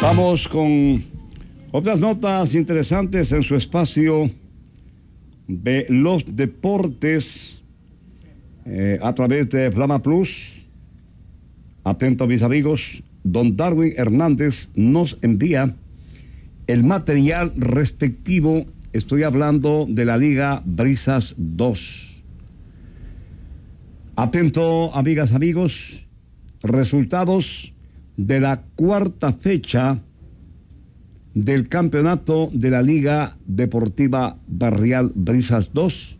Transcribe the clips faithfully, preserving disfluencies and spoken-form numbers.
Vamos con otras notas interesantes en su espacio de los deportes eh, a través de Flama Plus. Atento, mis amigos, don Darwin Hernández nos envía el material respectivo. Estoy hablando de la Liga Brisas dos. Atento, amigas, amigos, resultados de la cuarta fecha del campeonato de la Liga Deportiva Barrial Brisas dos.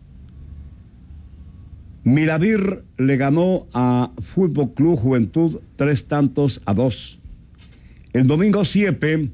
Miravir le ganó a Fútbol Club Juventud tres tantos a dos. El domingo siete,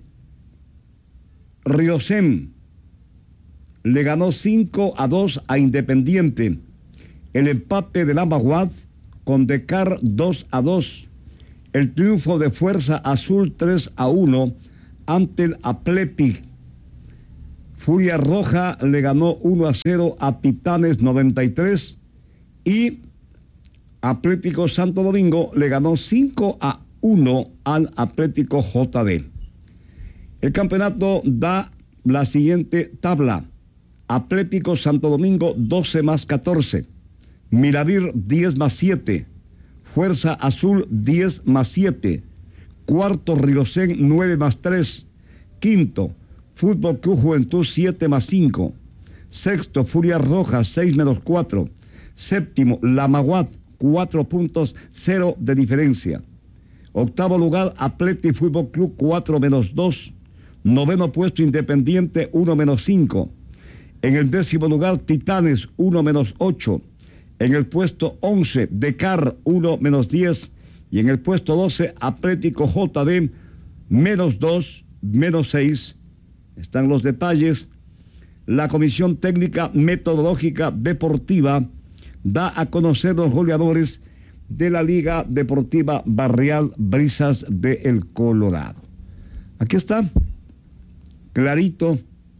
Riosén le ganó cinco a dos a Independiente. El empate de la Maguad con Decar dos a dos. El triunfo de Fuerza Azul tres a uno ante el Atlético. Furia Roja le ganó uno a cero a Titanes noventa y tres y Atlético Santo Domingo le ganó cinco a uno al Atlético J D. El campeonato da la siguiente tabla: Atlético Santo Domingo doce más catorce, Miravir diez más siete, Fuerza Azul diez más siete, cuarto Riosén nueve más tres, quinto Fútbol Club Juventud siete más cinco, sexto Furia Roja seis menos cuatro, séptimo La Maguad cuatro puntos, cero de diferencia, octavo lugar Atlético Fútbol Club cuatro menos dos, noveno puesto Independiente uno menos cinco, en el décimo lugar Titanes uno menos ocho, en el puesto once Decar uno menos diez y en el puesto doce Atlético J D menos dos, menos seis. Están los detalles. La Comisión Técnica Metodológica Deportiva da a conocer los goleadores de la Liga Deportiva Barrial Brisas de El Colorado. Aquí está, clarito.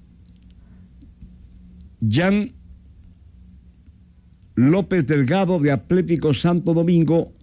Jan López Delgado de Atlético Santo Domingo,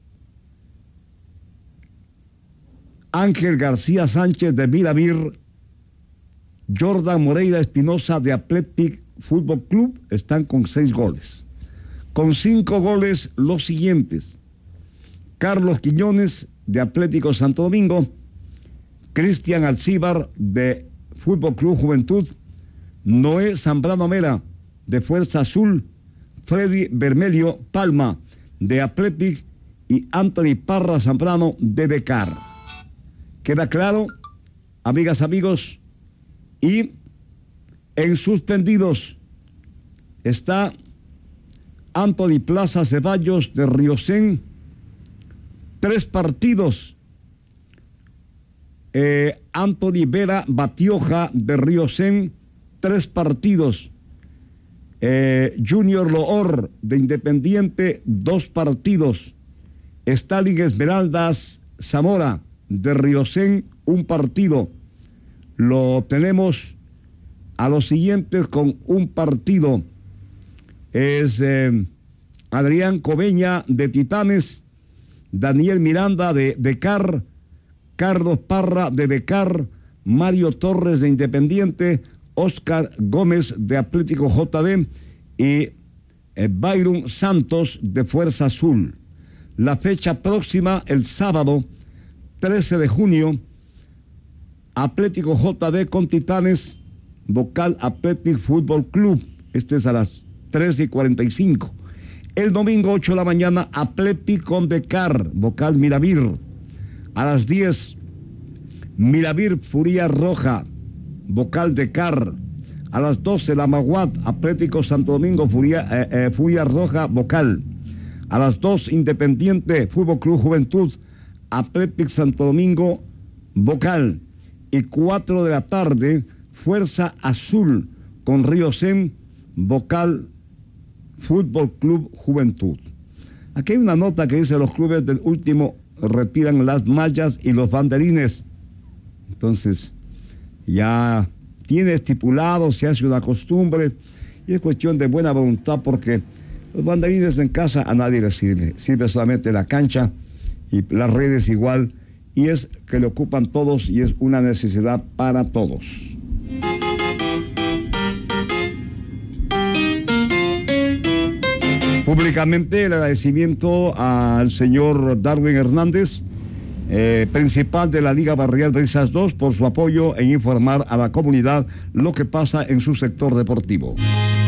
Ángel García Sánchez de Miravir, Jordan Moreira Espinosa de Atlético Fútbol Club están con seis goles. Con cinco goles los siguientes: Carlos Quiñones de Atlético Santo Domingo, Cristian Alcíbar de Fútbol Club Juventud, Noé Zambrano Mera de Fuerza Azul, Freddy Bermelio Palma de Atlético y Anthony Parra Zambrano de Decar. ¿Queda claro, amigas, amigos? Y en suspendidos está Anthony Plaza Ceballos de Riosén, tres partidos. Eh, Anthony Vera Batioja de Riosén, tres partidos. Eh, Junior Loor de Independiente, dos partidos. Stalin Esmeraldas Zamora de Riosén, un partido. Lo tenemos a los siguientes con un partido. Es eh, Adrián Cobeña de Titanes, Daniel Miranda de Decar, Carlos Parra de Decar, Mario Torres de Independiente, Oscar Gómez de Atlético J D y eh, Byron Santos de Fuerza Azul. La fecha próxima, el sábado trece de junio, Atlético J D con Titanes, Vocal Atlético Fútbol Club. Este es a las tres y cuarenta y cinco. El domingo ocho de la mañana, Atlético con Decar, Vocal Miravir. A las diez, Miravir Furia Roja, Vocal Decar. A las doce, La Maguad, Atlético Santo Domingo, Furia, eh, eh, Furia Roja, Vocal. A las dos, Independiente Fútbol Club Juventud, Atlético Santo Domingo, Vocal. Y cuatro de la tarde, Fuerza Azul con Riosén, Vocal Fútbol Club Juventud. Aquí hay una nota que dice: los clubes del último retiran las mallas y los banderines. Entonces, ya tiene estipulado, se hace una costumbre y es cuestión de buena voluntad, porque los banderines en casa a nadie les sirve, sirve solamente la cancha y las redes igual, y es que le ocupan todos y es una necesidad para todos. Públicamente el agradecimiento al señor Darwin Hernández, eh, principal de la Liga Barrial Brisas dos, por su apoyo en informar a la comunidad lo que pasa en su sector deportivo.